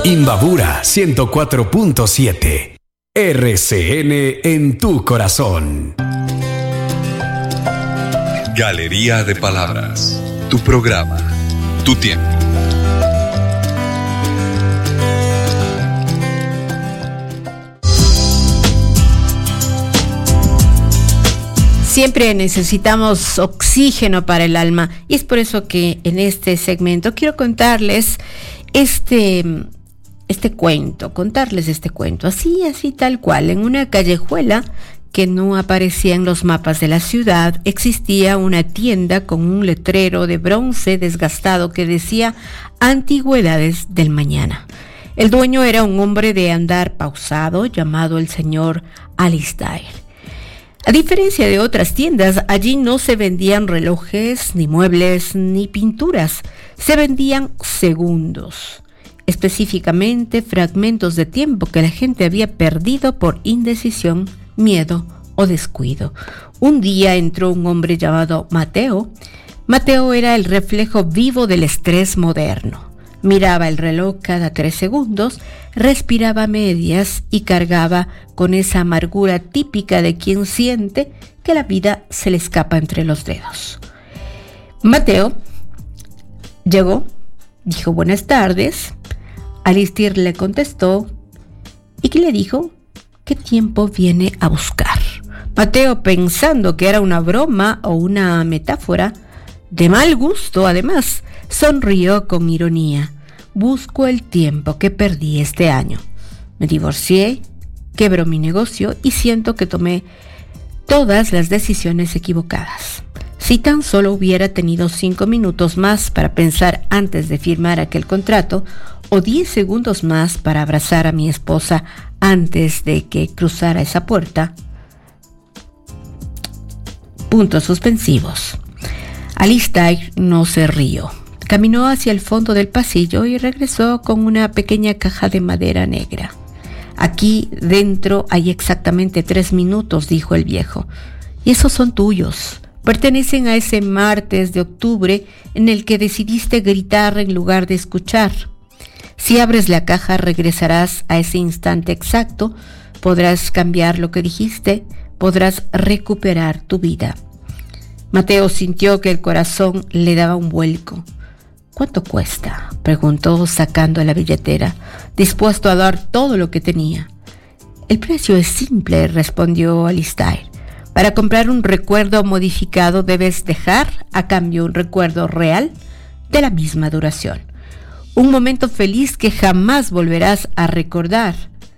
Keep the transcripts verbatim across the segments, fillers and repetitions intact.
Imbabura ciento cuatro punto siete. R C N en tu corazón. Galería de Palabras. Tu programa. Tu tiempo. Siempre necesitamos oxígeno para el alma y es por eso que en este segmento quiero contarles este, este cuento, contarles este cuento, así, así tal cual. En una callejuela que no aparecía en los mapas de la ciudad, existía una tienda con un letrero de bronce desgastado que decía Antigüedades del Mañana. El dueño era un hombre de andar pausado llamado el señor Alistair. A diferencia de otras tiendas, allí no se vendían relojes, ni muebles, ni pinturas. Se vendían segundos, específicamente fragmentos de tiempo que la gente había perdido por indecisión, miedo o descuido. Un día entró un hombre llamado Mateo. Mateo era el reflejo vivo del estrés moderno. Miraba el reloj cada tres segundos, respiraba a medias y cargaba con esa amargura típica de quien siente que la vida se le escapa entre los dedos. Mateo llegó, dijo buenas tardes. Alistair le contestó y que le dijo qué tiempo viene a buscar. Mateo, pensando que era una broma o una metáfora, de mal gusto además, sonrió con ironía. Busco el tiempo que perdí este año. Me divorcié, quebró mi negocio y siento que tomé todas las decisiones equivocadas. Si tan solo hubiera tenido cinco minutos más para pensar antes de firmar aquel contrato, o diez segundos más para abrazar a mi esposa antes de que cruzara esa puerta. Puntos suspensivos. Alistair no se rió. Caminó hacia el fondo del pasillo y regresó con una pequeña caja de madera negra. Aquí dentro hay exactamente tres minutos, dijo el viejo. Y esos son tuyos. Pertenecen a ese martes de octubre en el que decidiste gritar en lugar de escuchar. Si abres la caja, regresarás a ese instante exacto. Podrás cambiar lo que dijiste. Podrás recuperar tu vida. Mateo sintió que el corazón le daba un vuelco. ¿Cuánto cuesta?, preguntó sacando la billetera, dispuesto a dar todo lo que tenía. El precio es simple, respondió Alistair. Para comprar un recuerdo modificado debes dejar a cambio un recuerdo real de la misma duración. Un momento feliz que jamás volverás a recordar,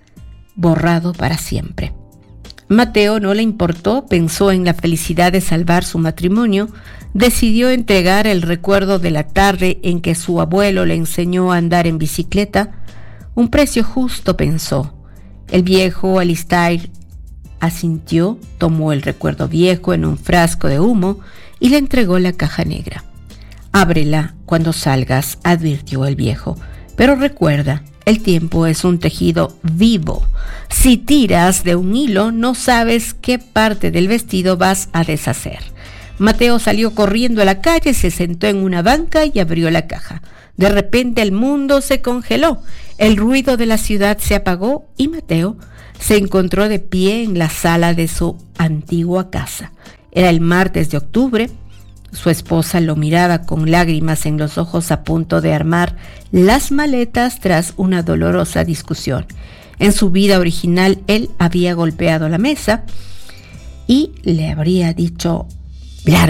borrado para siempre. Mateo no le importó, pensó en la felicidad de salvar su matrimonio, decidió entregar el recuerdo de la tarde en que su abuelo le enseñó a andar en bicicleta. Un precio justo, pensó. El viejo Alistair asintió, tomó el recuerdo viejo en un frasco de humo y le entregó la caja negra. Ábrela cuando salgas, advirtió el viejo, pero recuerda, el tiempo es un tejido vivo. Si tiras de un hilo, no sabes qué parte del vestido vas a deshacer. Mateo salió corriendo a la calle, se sentó en una banca y abrió la caja. De repente el mundo se congeló, el ruido de la ciudad se apagó y Mateo se encontró de pie en la sala de su antigua casa. Era el martes de octubre. Su esposa lo miraba con lágrimas en los ojos a punto de armar las maletas tras una dolorosa discusión. En su vida original él había golpeado la mesa y le habría dicho